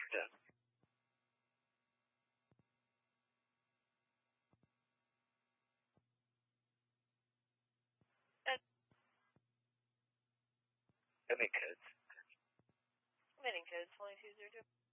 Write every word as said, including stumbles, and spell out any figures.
Victor. Any codes? Emitting code twenty-two zero two.